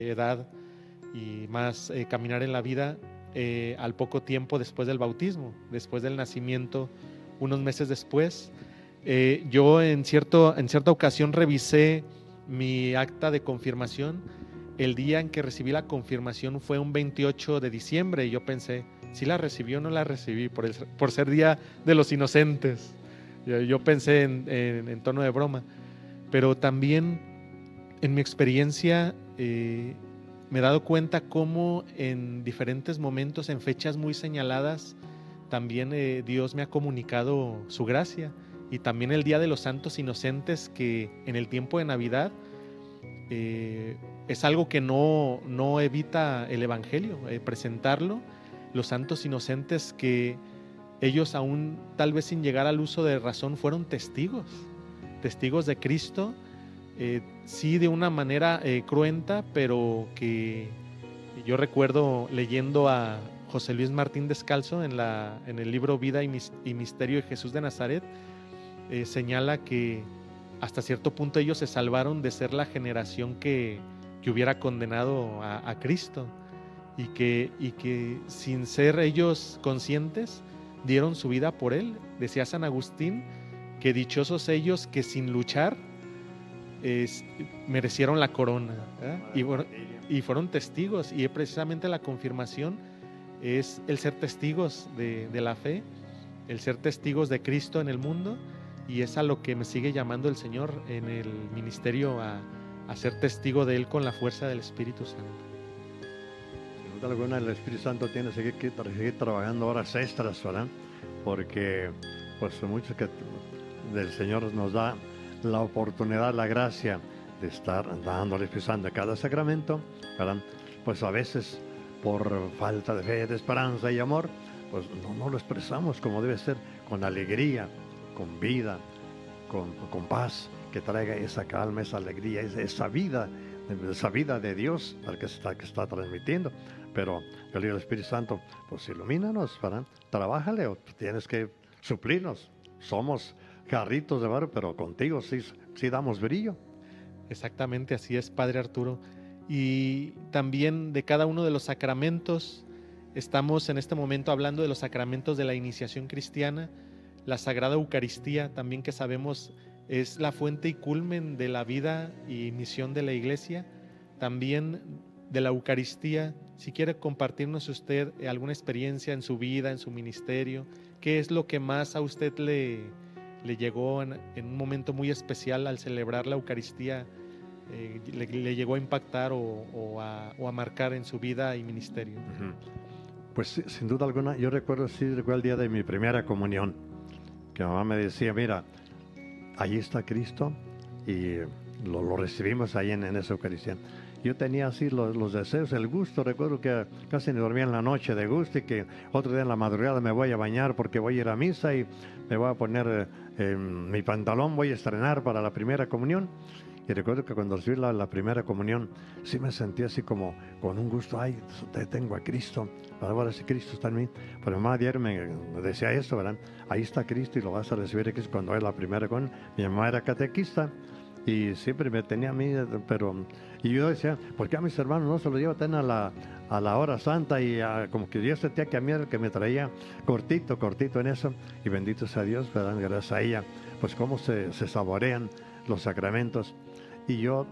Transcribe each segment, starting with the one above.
edad y más caminar en la vida al poco tiempo después del bautismo, después del nacimiento, unos meses después. Yo en cierta ocasión revisé mi acta de confirmación. El día en que recibí la confirmación fue un 28 de diciembre y yo pensé, ¿sí la recibí o no la recibí? Por ser Día de los Inocentes. Yo pensé en tono de broma, pero también en mi experiencia me he dado cuenta cómo en diferentes momentos, en fechas muy señaladas, también Dios me ha comunicado su gracia. Y también el Día de los Santos Inocentes, que en el tiempo de Navidad es algo que no evita el Evangelio, presentarlo. Los santos inocentes que ellos aún tal vez sin llegar al uso de razón fueron testigos de Cristo, sí de una manera cruenta, pero que yo recuerdo leyendo a José Luis Martín Descalzo en el libro Vida y Misterio de Jesús de Nazaret, señala que hasta cierto punto ellos se salvaron de ser la generación que hubiera condenado a Cristo y que sin ser ellos conscientes dieron su vida por él. Decía San Agustín que dichosos ellos que sin luchar merecieron la corona, y fueron testigos, y precisamente la confirmación es el ser testigos de la fe, el ser testigos de Cristo en el mundo, y es a lo que me sigue llamando el Señor en el ministerio a ser testigo de Él con la fuerza del Espíritu Santo. Sin duda alguna, el Espíritu Santo tiene que seguir trabajando horas extras, ¿verdad? Porque pues mucho que del Señor nos da la oportunidad, la gracia de estar dando al Espíritu Santo a cada sacramento, ¿verdad? Pues a veces por falta de fe, de esperanza y amor, pues no lo expresamos como debe ser, con alegría, con vida, con paz, que traiga esa calma, esa alegría, esa vida de Dios al que está transmitiendo. Pero yo le digo al Espíritu Santo, pues ilumínanos, ¿verdad? Trabájale, o tienes que suplirnos. Somos jarritos de barro, pero contigo sí damos brillo. Exactamente, así es, Padre Arturo. Y también de cada uno de los sacramentos, estamos en este momento hablando de los sacramentos de la iniciación cristiana, la Sagrada Eucaristía, también que sabemos es la fuente y culmen de la vida y misión de la Iglesia. También de la Eucaristía, si quiere compartirnos usted alguna experiencia en su vida, en su ministerio, ¿qué es lo que más a usted le llegó en un momento muy especial al celebrar la Eucaristía? Le llegó a impactar o a marcar en su vida y ministerio. Pues sí, sin duda alguna, yo recuerdo el día de mi primera comunión, que mamá me decía, mira, allí está Cristo, y lo recibimos ahí en esa Eucaristía. Yo tenía así los deseos, el gusto. Recuerdo que casi ni dormía en la noche de gusto, y que otro día en la madrugada me voy a bañar porque voy a ir a misa y me voy a poner mi pantalón, voy a estrenar para la primera comunión. Y recuerdo que cuando recibí la primera comunión, sí me sentí así como con un gusto, ay, tengo a Cristo, ahora sí Cristo está en mí. Pero mamá ayer me decía eso, ¿verdad? Ahí está Cristo y lo vas a recibir cuando es la primera comunión. Mi mamá era catequista y siempre me tenía a mí, y yo decía, ¿por qué a mis hermanos no se lo llevan a la hora santa? Y como que Dios sentía que a mí era el que me traía cortito en eso. Y bendito sea Dios, ¿verdad? Gracias a ella, pues cómo se saborean los sacramentos. Y yo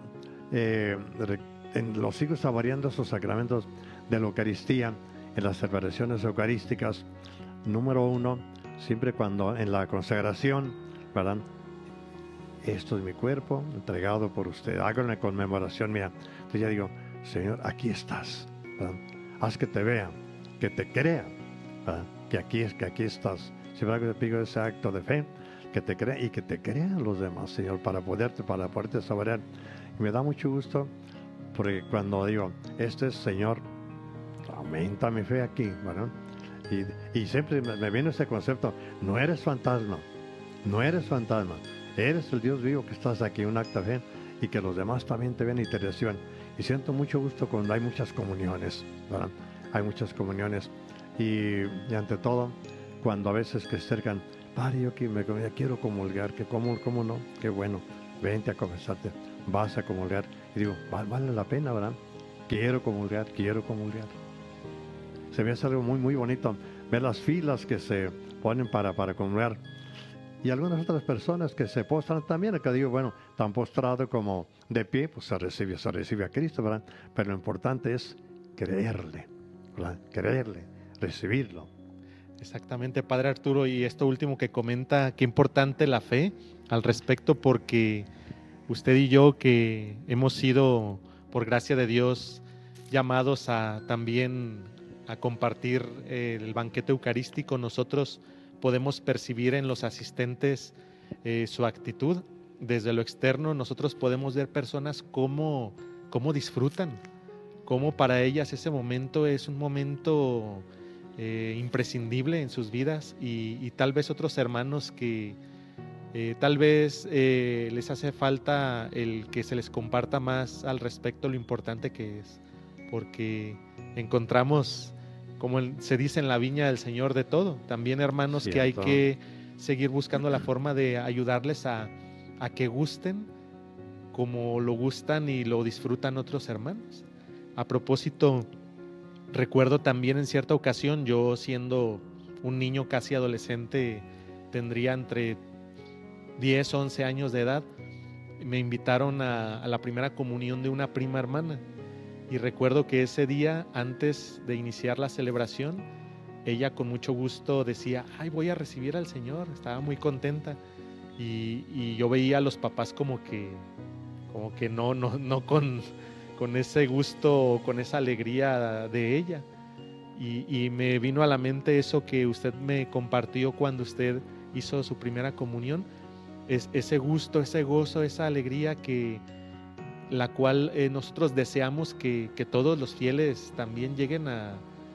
los sigo saboreando, esos sacramentos de la Eucaristía, en las celebraciones eucarísticas. Número 1, siempre cuando en la consagración, ¿verdad? Esto es mi cuerpo, entregado por usted. Háganlo en conmemoración mía. Entonces ya digo, Señor, aquí estás, ¿verdad? Haz que te vea, que te crea, ¿verdad? Que aquí estás. Siempre te pido ese acto de fe, que te crea y que te crean los demás, Señor, para poderte saborear. Y me da mucho gusto, porque cuando digo, este es, Señor, aumenta mi fe aquí, ¿verdad? Y siempre me viene ese concepto, no eres fantasma, eres el Dios vivo que estás aquí, un acto de fe, y que los demás también te ven y te reciban. Y siento mucho gusto cuando hay muchas comuniones, ¿verdad? Hay muchas comuniones, y ante todo, cuando a veces que se acercan, Padre, yo quiero comulgar, que cómo no, qué bueno, vente a confesarte, vas a comulgar. Y digo, vale la pena, ¿verdad? quiero comulgar. Se me hace algo muy, muy bonito ver las filas que se ponen para comulgar. Y algunas otras personas que se postran también, acá digo, bueno, tan postrado como de pie, pues se recibe a Cristo, ¿verdad? Pero lo importante es creerle, ¿verdad? Creerle, recibirlo. Exactamente, Padre Arturo, y esto último que comenta, qué importante la fe al respecto, porque usted y yo que hemos sido, por gracia de Dios, llamados a también a compartir el banquete eucarístico, nosotros podemos percibir en los asistentes su actitud. Desde lo externo nosotros podemos ver personas cómo disfrutan, cómo para ellas ese momento es un momento imprescindible en sus vidas, y tal vez otros hermanos que tal vez les hace falta el que se les comparta más al respecto lo importante que es, porque encontramos, como se dice en la viña del Señor, de todo. También hermanos Cierto. que hay que seguir buscando la forma de ayudarles a que gusten como lo gustan y lo disfrutan otros hermanos. A propósito, recuerdo también en cierta ocasión, yo siendo un niño casi adolescente, tendría entre 10, 11 años de edad, me invitaron a la primera comunión de una prima hermana. Y recuerdo que ese día, antes de iniciar la celebración, ella con mucho gusto decía, ay, voy a recibir al Señor, estaba muy contenta. Y yo veía a los papás como que no con ese gusto, con esa alegría de ella. Y me vino a la mente eso que usted me compartió cuando usted hizo su primera comunión, ese gusto, ese gozo, esa alegría la cual nosotros deseamos que todos los fieles también lleguen a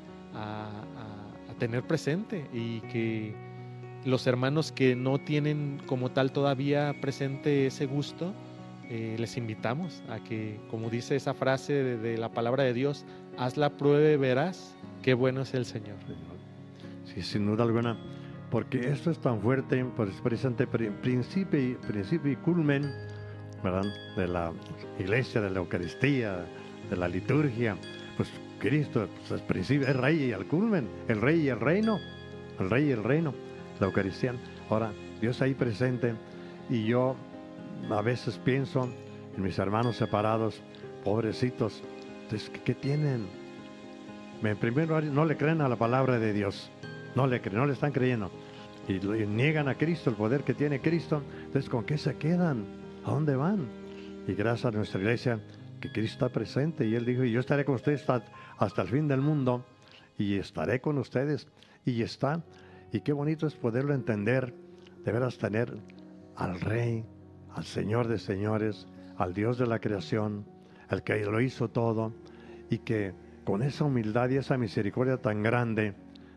tener presente, y que los hermanos que no tienen como tal todavía presente ese gusto, les invitamos a que, como dice esa frase de la palabra de Dios, haz la prueba y verás qué bueno es el Señor. Sí, sin duda alguna, porque esto es tan fuerte, pues precisamente principio y culmen, ¿verdad?, de la iglesia, de la Eucaristía, de la liturgia. Pues Cristo pues, es Rey y el culmen, el Rey y el reino, la Eucaristía. Ahora, Dios ahí presente, y yo a veces pienso en mis hermanos separados, pobrecitos. Entonces, ¿qué tienen? En primer lugar, no le creen a la palabra de Dios, no le están creyendo, y niegan a Cristo, el poder que tiene Cristo. Entonces, ¿con qué se quedan? ¿A dónde van? Y gracias a nuestra iglesia, que Cristo está presente, y Él dijo, y yo estaré con ustedes hasta el fin del mundo, y estaré con ustedes, y está. Y qué bonito es poderlo entender, de veras tener al Rey, al Señor de señores, al Dios de la creación, al que lo hizo todo, y que con esa humildad y esa misericordia tan grande,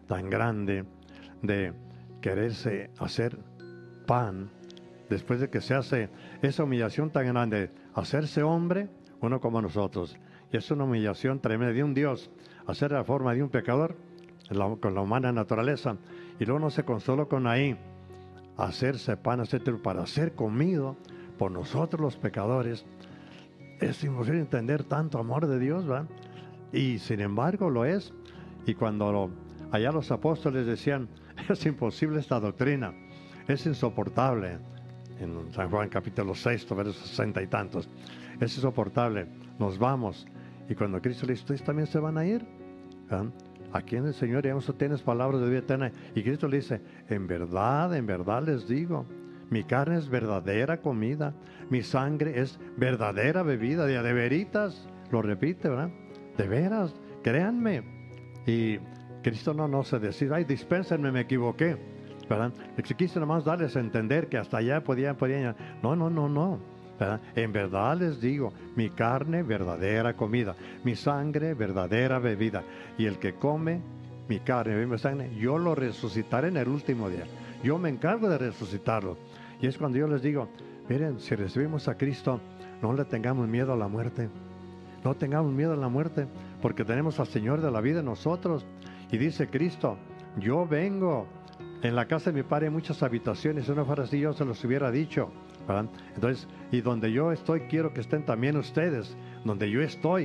de quererse hacer pan, después de que se hace esa humillación tan grande, hacerse hombre, uno como nosotros. Y es una humillación tremenda de un Dios, hacer la forma de un pecador, con la humana naturaleza, y luego no se consoló con ahí, hacerse pan, etcétera, para ser comido por nosotros los pecadores. Es imposible entender tanto amor de Dios, ¿verdad? Y sin embargo lo es. Y cuando allá los apóstoles decían, es imposible esta doctrina, es insoportable, en San Juan capítulo 6, versos 60 y tantos, es insoportable, nos vamos. Y cuando Cristo le dice, ustedes también se van a ir, ¿verdad? Aquí en el Señor ya tienes palabras de vida eterna. Y Cristo le dice, en verdad les digo, mi carne es verdadera comida, mi sangre es verdadera bebida. De veritas, lo repite, ¿verdad? De veras, créanme. Y Cristo no se decide, ay, dispénsenme, me equivoqué, ¿verdad? Si quise nomás darles a entender que hasta allá podían. No, ¿verdad? En verdad les digo, mi carne verdadera comida, mi sangre verdadera bebida, y el que come mi carne y mi sangre, yo lo resucitaré en el último día. Yo me encargo de resucitarlo. Y es cuando yo les digo, miren, si recibimos a Cristo, no le tengamos miedo a la muerte. No tengamos miedo a la muerte, porque tenemos al Señor de la vida en nosotros. Y dice Cristo, yo vengo. En la casa de mi Padre hay muchas habitaciones. Si no fuera así, yo se los hubiera dicho, ¿verdad? Entonces, y donde yo estoy, quiero que estén también ustedes. Donde yo estoy,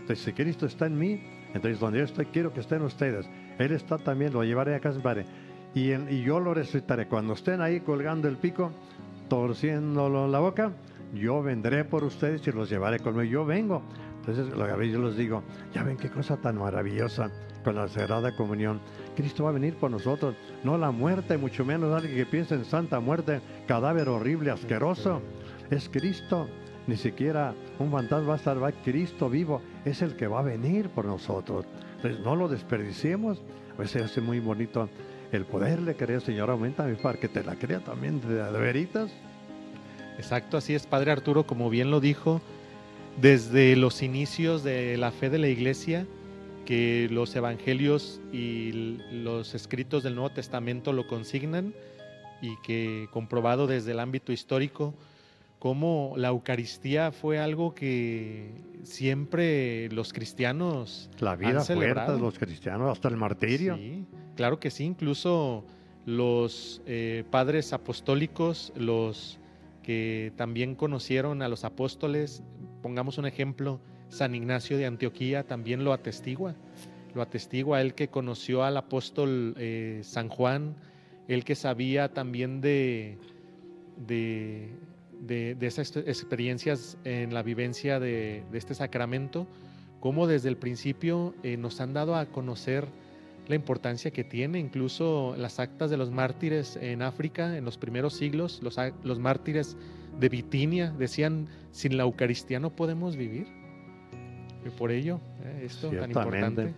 Entonces, si Cristo está en mí, entonces donde yo estoy, quiero que estén ustedes. Él está también, lo llevaré a casa, Padre. Y yo lo resucitaré. Cuando estén ahí colgando el pico, torciéndolo la boca, yo vendré por ustedes y los llevaré conmigo. Yo vengo. Entonces, yo les digo, ya ven qué cosa tan maravillosa con la Sagrada Comunión. Cristo va a venir por nosotros, no la muerte, mucho menos alguien que piense en santa muerte, cadáver horrible, asqueroso. Es Cristo, ni siquiera un fantasma va a estar, va Cristo vivo, es el que va a venir por nosotros. Entonces, no lo desperdiciemos. A veces hace muy bonito el poderle creer, Señor, aumenta mi para que te la crea también de veritas. Exacto, así es, Padre Arturo, como bien lo dijo, desde los inicios de la fe de la Iglesia, que los evangelios y los escritos del Nuevo Testamento lo consignan, y que comprobado desde el ámbito histórico, cómo la Eucaristía fue algo que siempre los cristianos La vida han celebrado. fuerte de los cristianos, hasta el martirio. Sí, claro que sí, incluso los padres apostólicos, los que también conocieron a los apóstoles, pongamos un ejemplo, San Ignacio de Antioquía también lo atestigua él, que conoció al apóstol San Juan, él que sabía también de esas experiencias en la vivencia de este sacramento, cómo desde el principio nos han dado a conocer la importancia que tiene. Incluso las actas de los mártires en África en los primeros siglos, los mártires de Bitinia decían, sin la Eucaristía no podemos vivir. Y por ello, esto tan importante.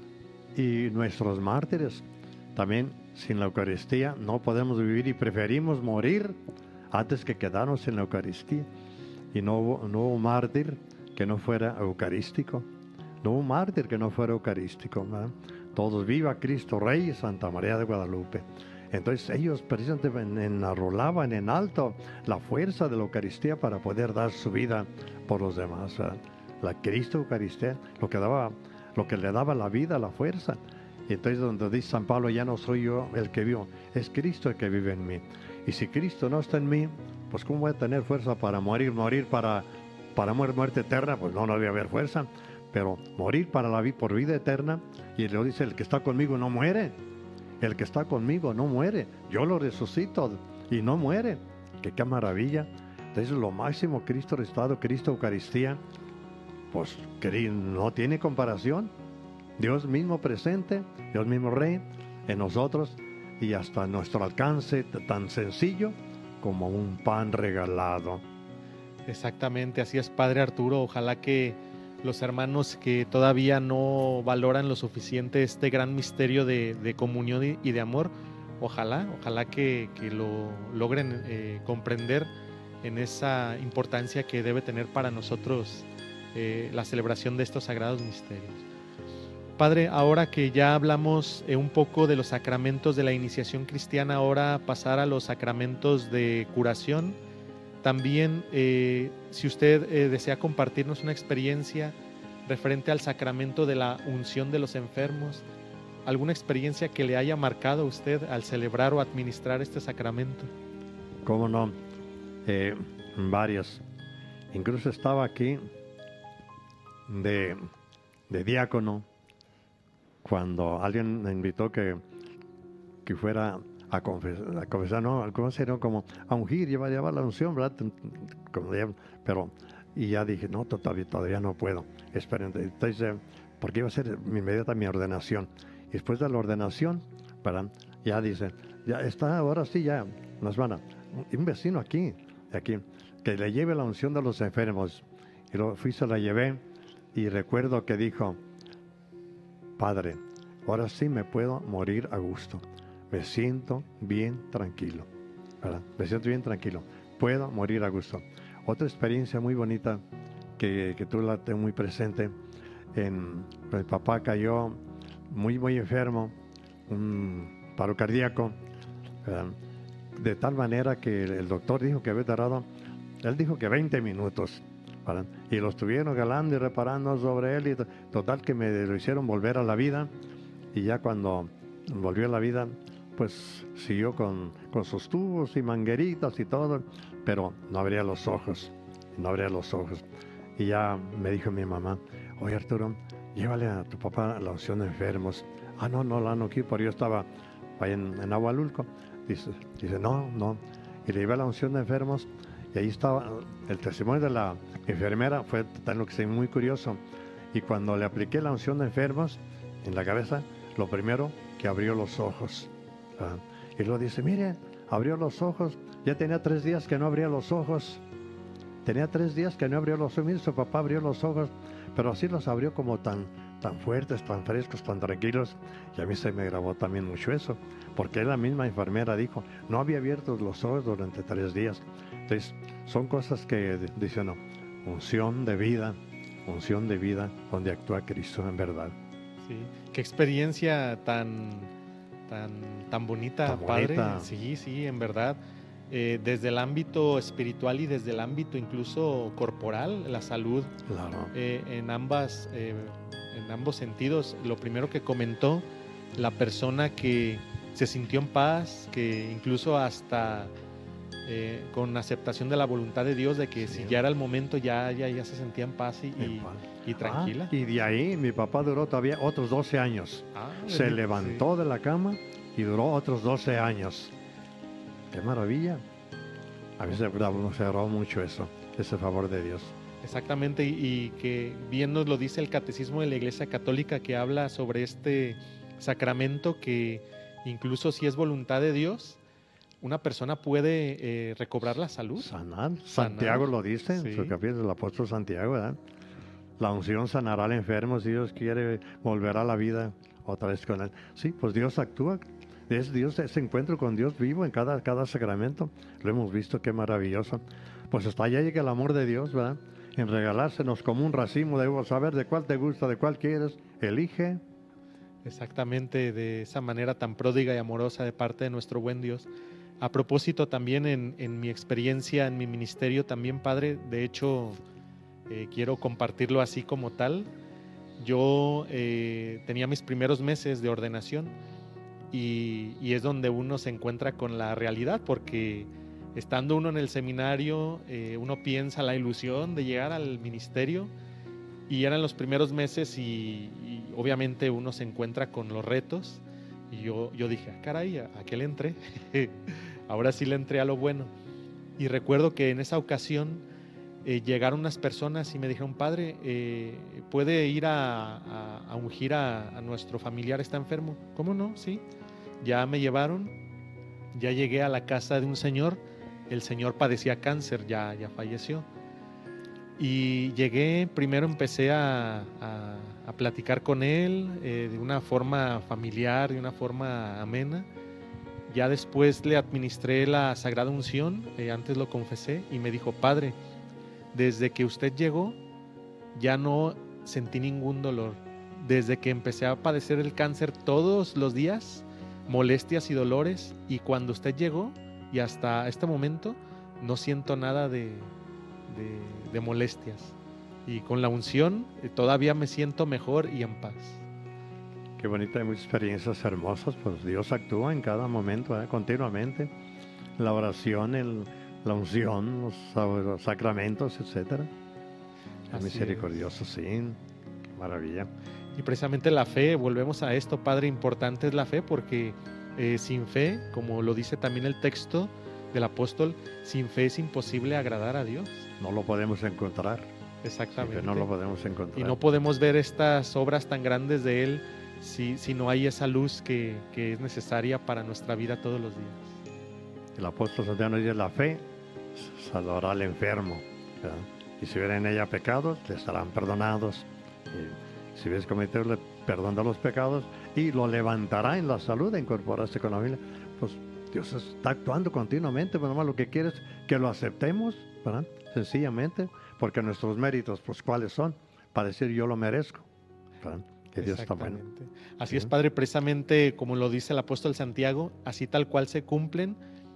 Y nuestros mártires también, sin la Eucaristía no podemos vivir, y preferimos morir antes que quedarnos en la Eucaristía. Y no hubo mártir que no fuera eucarístico. No hubo mártir que no fuera eucarístico, ¿verdad? Todos, viva Cristo Rey y Santa María de Guadalupe. Entonces ellos precisamente enarrolaban en alto la fuerza de la Eucaristía para poder dar su vida por los demás, ¿verdad? La Cristo Eucaristía, lo que le daba la vida, la fuerza. Y entonces donde dice San Pablo, ya no soy yo el que vivo, es Cristo el que vive en mí. Y si Cristo no está en mí, pues ¿cómo voy a tener fuerza para morir para muerte eterna? Pues no debe haber fuerza. Pero morir por vida eterna, y le dice, el que está conmigo no muere. El que está conmigo no muere. Yo lo resucito y no muere. Qué maravilla. Entonces lo máximo, Cristo resucitado, Cristo Eucaristía, pues no tiene comparación. Dios mismo presente, Dios mismo Rey en nosotros, y hasta nuestro alcance tan sencillo como un pan regalado. Exactamente, así es, Padre Arturo. Ojalá que los hermanos que todavía no valoran lo suficiente este gran misterio de comunión y de amor, ojalá que lo logren comprender en esa importancia que debe tener para nosotros la celebración de estos sagrados misterios. Padre, ahora que ya hablamos un poco de los sacramentos de la iniciación cristiana, ahora pasar a los sacramentos de curación. También, si usted desea compartirnos una experiencia referente al sacramento de la unción de los enfermos, alguna experiencia que le haya marcado a usted al celebrar o administrar este sacramento. ¿Cómo no? Varias. Incluso estaba aquí de diácono cuando alguien me invitó que fuera a confesar, no, ¿cómo sería? Como a ungir, llevar la unción, ¿verdad? Pero, y ya dije, no, todavía no puedo. Esperen, entonces, porque iba a ser inmediata mi ordenación. Y después de la ordenación, ¿verdad? Ya dice, ya está, ahora sí, ya nos van a, un vecino aquí, que le lleve la unción de los enfermos. Y lo fui, se la llevé, y recuerdo que dijo, Padre, ahora sí me puedo morir a gusto. Me siento bien tranquilo, ¿verdad? Me siento bien tranquilo. Puedo morir a gusto. Otra experiencia muy bonita que tú la tengo muy presente. Mi papá cayó muy enfermo, un paro cardíaco, ¿verdad? De tal manera que el doctor dijo que había tardado, él dijo que 20 minutos, ¿verdad? Y lo estuvieron galando y reparando sobre él, y total que me lo hicieron volver a la vida. Y ya cuando volvió a la vida, pues siguió con sus tubos y mangueritas y todo, pero no abría los ojos. Y ya me dijo mi mamá, oye Arturo, llévale a tu papá la unción de enfermos. Ah, no, no quiero, porque yo estaba ahí en Agualulco. Dice, no. Y le llevé la unción de enfermos y ahí estaba el testimonio de la enfermera, fue lo que sé, muy curioso. Y cuando le apliqué la unción de enfermos en la cabeza, lo primero que abrió los ojos. ¿Verdad? Y luego dice, mire, abrió los ojos, ya tenía 3 días que no abría los ojos. Tenía 3 días que no abrió los ojos. Mire, su papá abrió los ojos, pero así los abrió como tan fuertes, tan frescos, tan tranquilos. Y a mí se me grabó también mucho eso, porque la misma enfermera dijo, no había abierto los ojos durante 3 días. Entonces, son cosas que dicen, no, unción de vida, donde actúa Cristo en verdad. Sí, qué experiencia tan bonita, Tan padre. bonita. Sí, en verdad. Desde el ámbito espiritual y desde el ámbito incluso corporal, la salud, Claro. en ambos sentidos. Lo primero que comentó, la persona que se sintió en paz, que incluso hasta con aceptación de la voluntad de Dios, de que Sí. si ya era el momento, ya se sentía en paz y tranquila. Y de ahí mi papá duró todavía otros 12 años. Se Bendito, levantó de la cama y duró otros 12 años. ¡Qué maravilla! A mí se agradó mucho eso, ese favor de Dios. Exactamente, y que bien nos lo dice el Catecismo de la Iglesia Católica, que habla sobre este sacramento que incluso si es voluntad de Dios, una persona puede recobrar la salud. Sanar. Santiago lo dice en su capítulo, el apóstol Santiago, ¿verdad? La unción sanará al enfermo si Dios quiere volver a la vida otra vez con él. Sí, pues Dios actúa. Es Dios, ese encuentro con Dios vivo en cada sacramento. Lo hemos visto, qué maravilloso. Pues hasta allá llega el amor de Dios, ¿verdad? En regalársenos como un racimo de uvas, saber de cuál te gusta, de cuál quieres, elige. Exactamente, de esa manera tan pródiga y amorosa de parte de nuestro buen Dios. A propósito, también en mi experiencia, en mi ministerio también, padre, de hecho, quiero compartirlo así como tal. Yo tenía mis primeros meses de ordenación y es donde uno se encuentra con la realidad, porque estando uno en el seminario, uno piensa la ilusión de llegar al ministerio, y eran los primeros meses y obviamente uno se encuentra con los retos, y yo dije, caray, ¿a qué le entré? Ahora sí le entré a lo bueno. Y recuerdo que en esa ocasión llegaron unas personas y me dijeron, padre, ¿puede ir a ungir a nuestro familiar, está enfermo? ¿Cómo no? Sí. Ya me llevaron, ya llegué a la casa de un señor, el señor padecía cáncer, ya falleció. Y llegué, primero empecé a platicar con él de una forma familiar, de una forma amena. Ya después le administré la Sagrada Unción, antes lo confesé, y me dijo, padre, desde que usted llegó ya no sentí ningún dolor. Desde que empecé a padecer el cáncer todos los días, molestias y dolores, y cuando usted llegó y hasta este momento no siento nada de molestias, y con la unción todavía me siento mejor y en paz. Qué bonita, hay muchas experiencias hermosas, pues Dios actúa en cada momento, continuamente. La oración, la unción, los sacramentos, etcétera. Es misericordioso, sí, qué maravilla. Y precisamente la fe, volvemos a esto, padre, importante es la fe, porque sin fe, como lo dice también el texto del apóstol, sin fe es imposible agradar a Dios. No lo podemos encontrar. Exactamente. Sí, no lo podemos encontrar. Y no podemos ver estas obras tan grandes de Él si no hay esa luz que es necesaria para nuestra vida todos los días. El apóstol Santiago dice, la fe salvará al enfermo, ¿verdad? Y si hubiera en ella pecados, le estarán perdonados. Y si hubieras cometido, le perdona los pecados y lo levantará en la salud, a incorporarse con la familia. Pues Dios está actuando continuamente, pero nomás lo que quiere es que lo aceptemos, ¿verdad? Sencillamente, porque nuestros méritos, pues ¿cuáles son? Para decir yo lo merezco, ¿verdad? Que Dios está bueno. Así es, padre, precisamente como lo dice el apóstol Santiago, así tal cual se cumple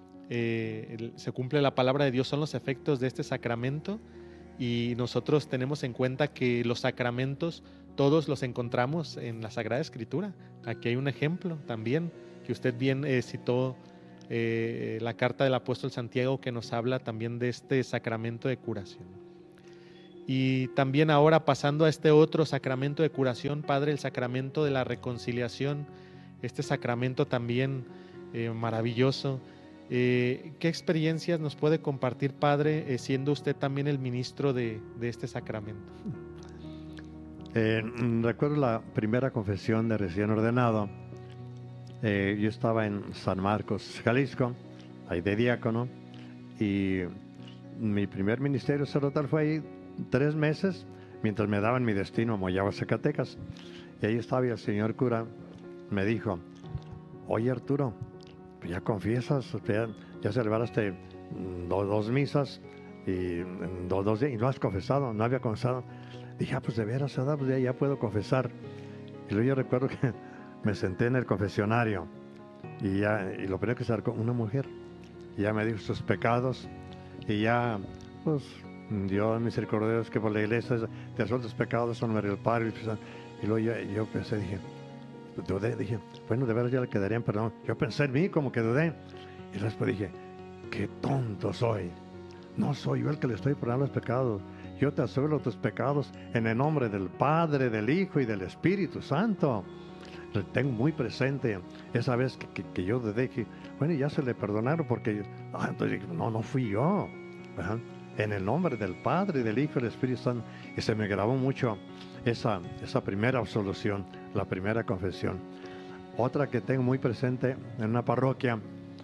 la palabra de Dios, son los efectos de este sacramento. Y nosotros tenemos en cuenta que los sacramentos todos los encontramos en la Sagrada Escritura. Aquí hay un ejemplo también, que usted bien citó la carta del apóstol Santiago, que nos habla también de este sacramento de curación. Y también ahora pasando a este otro sacramento de curación, Padre, el sacramento de la reconciliación, este sacramento también maravilloso. ¿Qué experiencias nos puede compartir, Padre, siendo usted también el ministro de este sacramento? Recuerdo la primera confesión de recién ordenado. Yo estaba en San Marcos, Jalisco, ahí de diácono, y mi primer ministerio sacerdotal fue ahí 3 meses, mientras me daban mi destino a Moyagua, Zacatecas. Y ahí estaba y el señor cura me dijo: oye, Arturo, pues ya confiesas, ya celebraste 2 misas y 2 días y no has confesado, no había confesado. Dije, pues de veras, ¿verdad? Pues ya puedo confesar. Y luego yo recuerdo que me senté en el confesionario y lo primero que se acercó una mujer y ya me dijo sus pecados y ya, pues, Dios misericordioso es que por la iglesia te resuelve tus pecados, son el Padre. Y luego yo pensé, dije, bueno, de veras ya le quedarían perdón. Yo pensé en mí, como que dudé. Y después dije, qué tonto soy. No soy yo el que le estoy perdonando los pecados. Yo te aseguro tus pecados en el nombre del Padre, del Hijo y del Espíritu Santo. Lo tengo muy presente esa vez que yo dudé, que bueno, ya se le perdonaron porque entonces dije, no fui yo. ¿Verdad? En el nombre del Padre, del Hijo y del Espíritu Santo. Y se me grabó mucho esa primera absolución, la primera confesión. Otra que tengo muy presente en una parroquia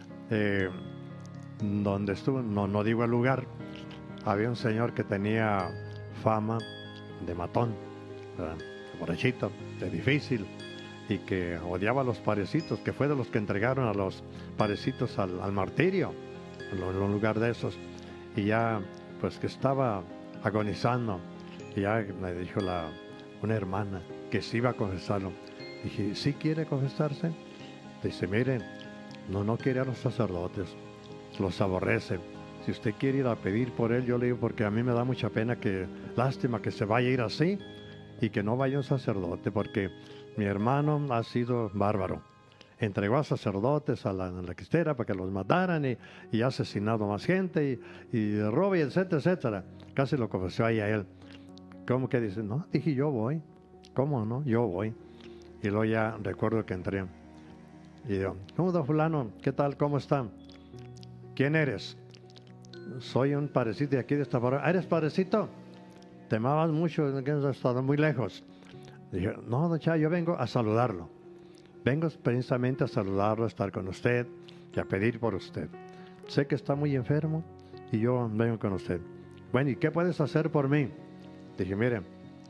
donde estuve, no digo el lugar, había un señor que tenía fama de matón, ¿verdad? De borrachito, de difícil, y que odiaba a los parecitos, que fue de los que entregaron a los parecitos al martirio, en lugar de esos. Y ya, pues que estaba agonizando, y ya me dijo una hermana que sí iba a confesarlo. Dije, ¿sí quiere confesarse? Dice, mire, no quiere a los sacerdotes, los aborrece. Si usted quiere ir a pedir por él, yo le digo, porque a mí me da mucha pena, lástima que se vaya a ir así y que no vaya un sacerdote, porque mi hermano ha sido bárbaro. Entregó a sacerdotes a la cristera para que los mataran y ha asesinado más gente y roba, etcétera, etcétera. Casi lo confesó ahí a él. ¿Cómo que dice? No, dije, yo voy. ¿Cómo no? Yo voy. Y luego ya recuerdo que entré. Y digo, ¿cómo, don fulano? ¿Qué tal? ¿Cómo está? ¿Quién eres? Soy un padrecito de aquí de esta parroquia. ¿Eres padrecito? Te amabas mucho, que has estado muy lejos. Dije, no, don Chá, yo vengo a saludarlo. Vengo precisamente a saludarlo, a estar con usted y a pedir por usted. Sé que está muy enfermo y yo vengo con usted. Bueno, ¿y qué puedes hacer por mí? Dije, mire,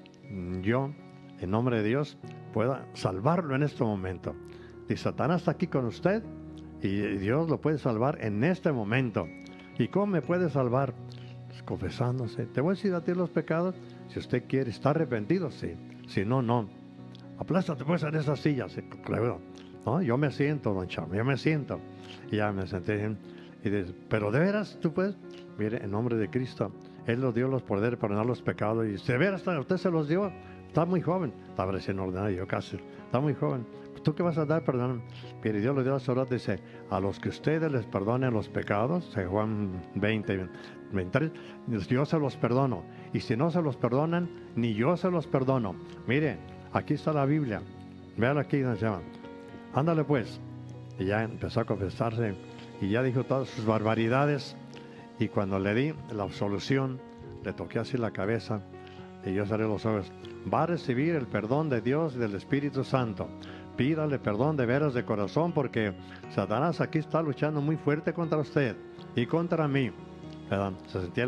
yo, en nombre de Dios, puedo salvarlo en este momento. Y Satanás está aquí con usted y Dios lo puede salvar en este momento. ¿Y cómo me puede salvar? Pues confesándose. Te voy a decir a ti los pecados. Si usted quiere, está arrepentido, sí. Si no, no. Aplástate pues en esa silla. Sí, claro. ¿No? Yo me siento, don Chamo, yo me siento. Y ya me senté. Y dice, pero de veras, tú puedes. Mire, en nombre de Cristo, Él nos dio los poderes para perdonar los pecados. Y de veras, usted se los dio. Está muy joven. Estaba recién ordenado, yo casi. Está muy joven. ¿Tú qué vas a dar perdón? Mire, Dios le dio la soledad, dice, a los que ustedes les perdonen los pecados, San Juan 20, 23, yo se los perdono. Y si no se los perdonan, ni yo se los perdono. Mire, aquí está la Biblia. Véala aquí, nos llaman. Ándale pues. Y ya empezó a confesarse y ya dijo todas sus barbaridades. Y cuando le di la absolución, le toqué así la cabeza y yo cerré los ojos. Va a recibir el perdón de Dios y del Espíritu Santo. Pídale perdón de veras de corazón, porque Satanás aquí está luchando muy fuerte contra usted y contra mí. ¿Verdad? Se sentía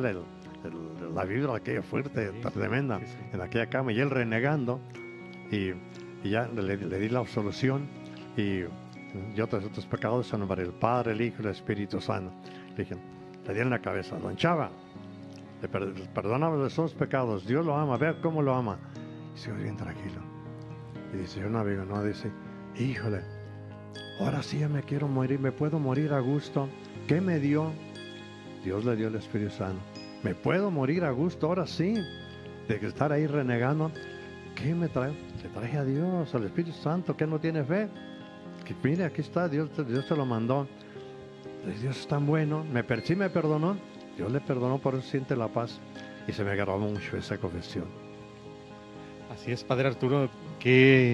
la vibra aquella fuerte, tremenda, en aquella cama, y él renegando. Y ya le di la absolución y yo todos estos pecados son para el Padre, el Hijo y el Espíritu Santo. Le di en la cabeza, don Chava, le perdonamos de sus pecados, Dios lo ama, vea cómo lo ama. Y sigo bien tranquilo. Y dice, yo no amigo, no, dice, híjole, ahora sí ya me quiero morir, me puedo morir a gusto. ¿Qué me dio? Dios le dio el Espíritu Santo. ¿Me puedo morir a gusto ahora sí? De que estar ahí renegando. ¿Qué me trae? Le traje a Dios, al Espíritu Santo, que no tiene fe. Que mire, aquí está, Dios te lo mandó. Dios es tan bueno. Sí me perdonó. Dios le perdonó, por eso siente la paz. y se me grabó mucho esa confesión. Así es, Padre Arturo, que